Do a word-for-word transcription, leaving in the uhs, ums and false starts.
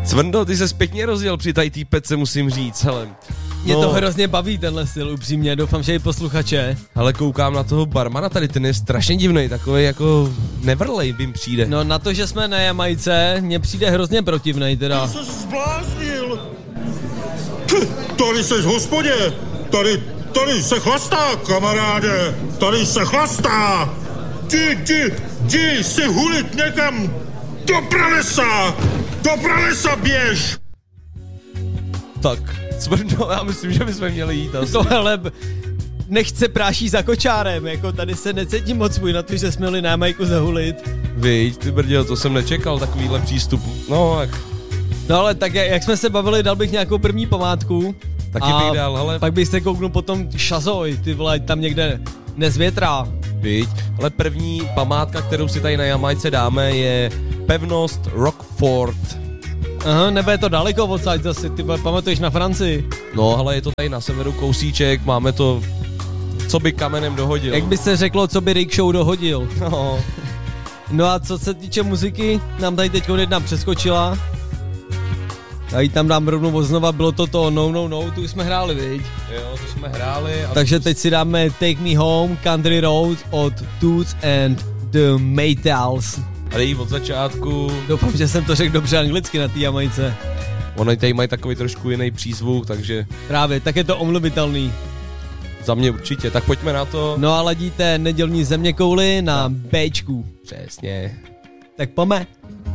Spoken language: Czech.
Cvrndo, ty se pěkně rozjel při tady tý pece, musím říct, hele. Mě No, to hrozně baví tenhle styl, upřímně, doufám, že i posluchače. ale koukám na toho barmana tady, ten je strašně divnej, takový jako nevrlej bym přijde. No na to, že jsme na Jamajce, mně přijde hrozně protivnej teda. Ty se zbláznil. Tady seš v hospodě. Tady, tady se chlastá, kamaráde. Tady se chlastá. Jdi, jdi, jdi si hulit někam do pralesa. Do pralesa běž. Tak, Cvrndo, já myslím, že bychom měli jít asi. To hele, nechce práší za kočárem, jako tady se necítím moc svůj na to, že jsme měli na Jamajku zahulit. Viď, ty brděl, to jsem nečekal, takovýhle přístup. No, jak, No ale tak jak jsme se bavili, dal bych nějakou první památku. taky bych dal, hele, Pak bych se kouknul potom Šazoj, ty vole, tam někde nezvětrá. viď, ale první památka, kterou si tady na Jamajce dáme, je pevnost Rockford. Aha, nebude to daleko odsaď zase, ty vole, pamatuješ na Francii. No, hele, je to tady na severu kousíček, máme to, co by kamenem dohodil. Jak by se řeklo, co by Rick Show dohodil. No, No a co se týče muziky, nám tady teď jedna přeskočila. Já ji tam dám rovnou znova, bylo to to No No No, tu jsme hráli, viď? jo, to jsme hráli. A Takže teď si dáme Take Me Home, Country Roads od Toots and the Maytals. Ale jí od začátku, Doufám, že jsem to řekl dobře anglicky na té Jamajce. oni tady mají takový trošku jiný přízvuk, takže Právě, tak je to omluvitelný. za mě určitě, tak pojďme na to. No a ladíte nedělní zeměkouly na Bčku. Přesně. Tak pojďme.